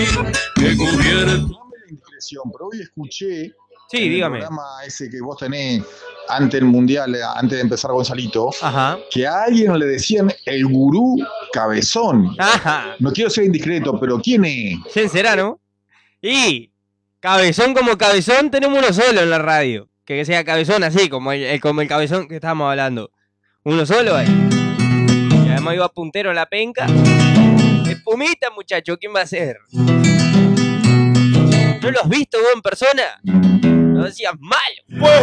Indiscreción, pero hoy escuché Sí, en el dígame. programa ese que vos tenés ante el Mundial, antes de empezar Gonzalito, Ajá. que a alguien le decían el gurú cabezón. Ajá. No quiero ser indiscreto, pero ¿quién es? ¿Quién será, no? Y cabezón como cabezón tenemos uno solo en la radio. Que sea cabezón así, como el cabezón que estábamos hablando. Uno solo ahí. Y además iba puntero en la penca. Espumita, muchacho, ¿quién va a ser? ¿No lo has visto vos en persona? No decías malo.